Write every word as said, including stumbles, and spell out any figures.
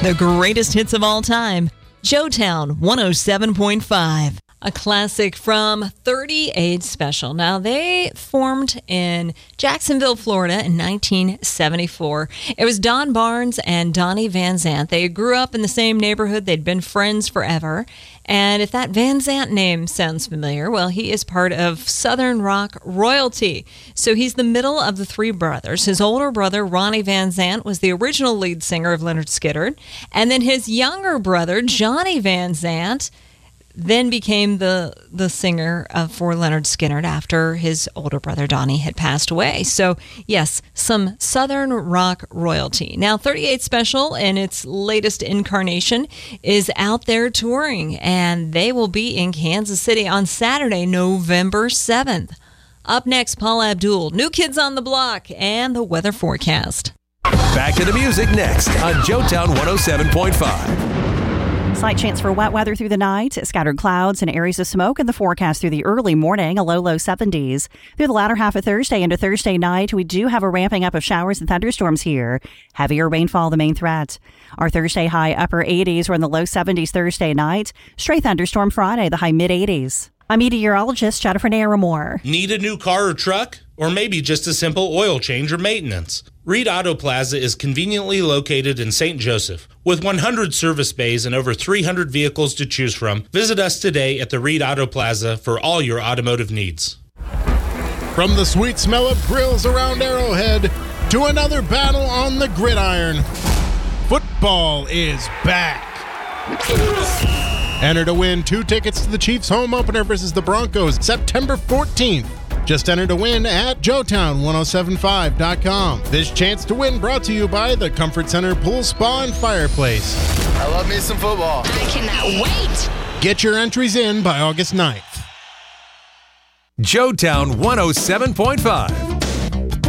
The greatest hits of all time. Joetown one oh seven point five. A classic from thirty-eight Special. Now, they formed in Jacksonville, Florida in nineteen seventy-four. It was Don Barnes and Donnie Van Zant. They grew up in the same neighborhood. They'd been friends forever. And if that Van Zant name sounds familiar, well, he is part of Southern rock royalty. So he's the middle of the three brothers. His older brother, Ronnie Van Zant, was the original lead singer of Lynyrd Skynyrd. And then his younger brother, Johnny Van Zant, then became the the singer uh, for Lynyrd Skynyrd after his older brother Donnie had passed away. So, yes, some Southern rock royalty. Now, thirty-eight Special in its latest incarnation is out there touring, and they will be in Kansas City on Saturday, November seventh. Up next, Paula Abdul, New Kids on the Block, and the weather forecast. Back to the music next on Joetown one oh seven point five. Slight chance for wet weather through the night, scattered clouds and areas of smoke in the forecast through the early morning, a low, low seventies. Through the latter half of Thursday into Thursday night, we do have a ramping up of showers and thunderstorms here. Heavier rainfall the main threat. Our Thursday high upper eighties. We're in the low seventies Thursday night. Stray thunderstorm Friday, the high mid eighties. I'm meteorologist Jennifer Naramore. Need a new car or truck? Or maybe just a simple oil change or maintenance? Reed Auto Plaza is conveniently located in Saint Joseph. With one hundred service bays and over three hundred vehicles to choose from, visit us today at the Reed Auto Plaza for all your automotive needs. From the sweet smell of grills around Arrowhead to another battle on the gridiron, football is back. Enter to win two tickets to the Chiefs home opener versus the Broncos September fourteenth. Just enter to win at joetown ten seventy-five dot com. This chance to win brought to you by the Comfort Center Pool Spa and Fireplace. I love me some football. I cannot wait. Get your entries in by August ninth. Joetown one oh seven point five.